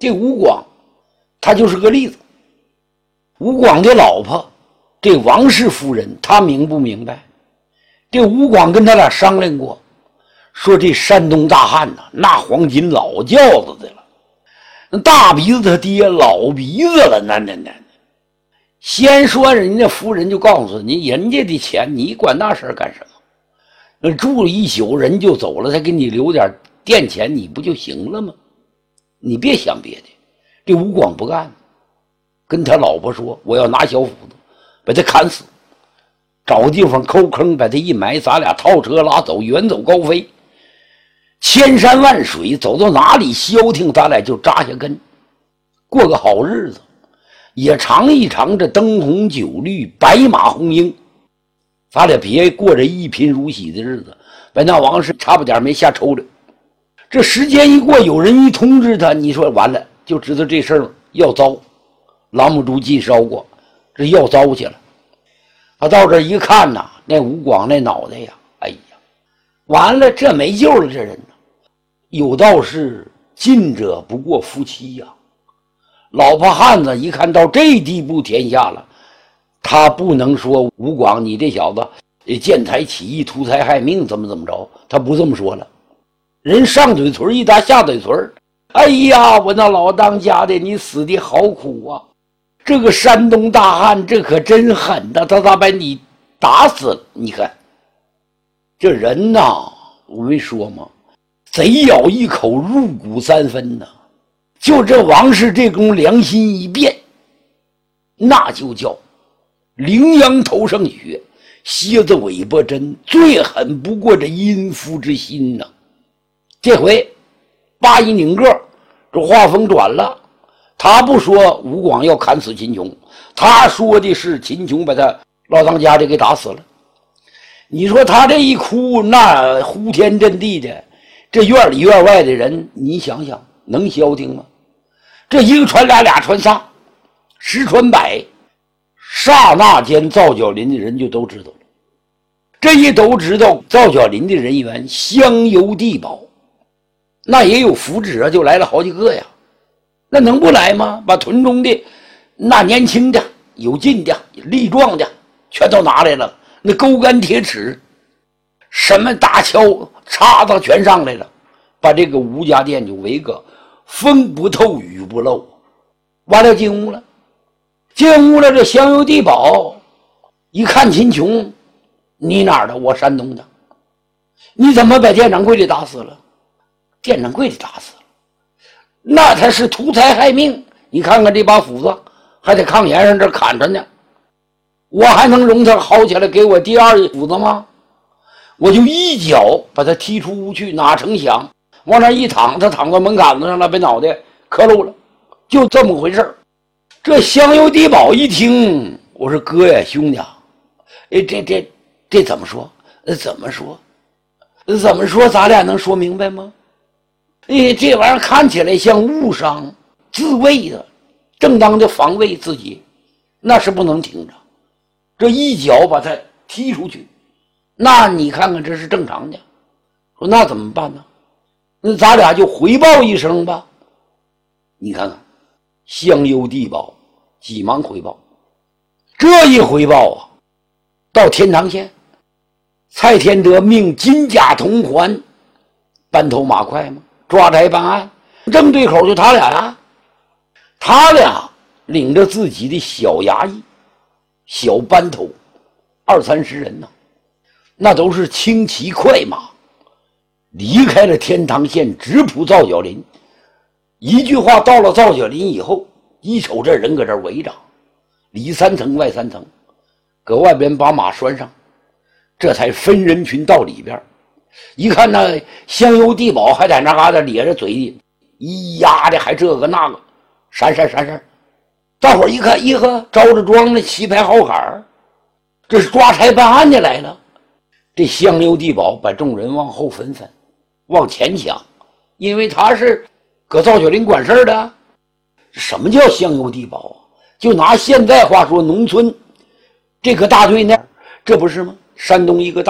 这吴广他就是个例子。吴广的老婆这王氏夫人，他明不明白？这吴广跟他俩商量过，说这山东大汉呐，那黄金老轿子的了，那大鼻子他爹老鼻子了，那。先说人家夫人就告诉你，人家的钱你管那事儿干什么？那住了一宿人就走了，再给你留点店钱，你不就行了吗？你别想别的。这吴广不干，跟他老婆说，我要拿小斧子把他砍死，找个地方抠坑把他一埋，咱俩套车拉走，远走高飞，千山万水，走到哪里消停咱俩就扎下根，过个好日子，也尝一尝这灯红酒绿白马红缨，咱俩别过着一贫如洗的日子，把那王氏差不点没吓抽了。这时间一过，有人一通知他，你说完了，就知道这事儿要糟，拦不住进烧过，这要糟去了。他到这一看呐，那吴广那脑袋呀，哎呀，完了，这没救了，这人呢。有道是近者不过夫妻呀，老婆汉子一看到这地步天下了，他不能说吴广你这小子见财起意图财害命怎么着，他不这么说了。人上嘴唇一搭下嘴唇，哎呀，我那老当家的，你死的好苦啊！这个山东大汉这可真狠呐，他咋把你打死了？你看这人呐，我没说吗？贼咬一口入骨三分呐！就这王氏这功良心一变，那就叫羚羊头上血，蝎子尾巴针，最狠不过这阴夫之心呐！这回八一拧个，这话锋转了，他不说吴广要砍死秦琼，他说的是秦琼把他老当家的给打死了。你说他这一哭，那呼天震地的，这院里院外的人，你想想能消停吗？这一个传俩，俩传仨，十传百，刹那间皂角林的人就都知道了。这一都知道，皂角林的人员香油地保，那也有符纸啊，就来了好几个呀。那能不来吗？把屯中的那年轻的、有劲的、力壮的全都拿来了，那钩竿铁尺，什么大锹叉子全上来了，把这个吴家店就围个风不透雨不漏。完了进屋了，进屋了，这香油地保一看秦琼，你哪儿的？我山东的，你怎么把店掌柜的打死了？店掌柜的打死了，那他是图财害命。你看看这把斧子还在炕沿上这砍着呢，我还能容他薅起来给我第二斧子吗？我就一脚把他踢出屋去，哪成想往那一躺，他躺到门槛子上了，把脑袋磕漏了，就这么回事。这香油地保一听，我说哥呀兄弟啊，这怎么说？怎么说咱俩能说明白吗？这玩意儿看起来像误伤，自卫的，正当的防卫自己，那是不能听着。这一脚把他踢出去，那你看看这是正常的。说那怎么办呢？那咱俩就回报一声吧。你看看，香油地保急忙回报。这一回报啊，到天堂县，蔡天德命金甲铜环班头马快嘛，抓差办案，正对口就他俩呀。他俩领着自己的小衙役、小班头20-30人呢，那都是轻骑快马，离开了天堂县，直扑皂角林。一句话，到了皂角林以后，一瞅这人搁这围着，里3层外3层，搁外边把马拴上，这才分人群到里边。一看那香油地保还在那嘎达咧着嘴，咿呀的还这个那个，闪闪。大伙一看，一呵，着着装的旗牌好杆，这是抓差办案的来了。这香油地保把众人往后分，往前抢，因为他是搁皂角林管事的。什么叫香油地保啊？就拿现在话说，农村这个大队那，这不是吗？山东一个大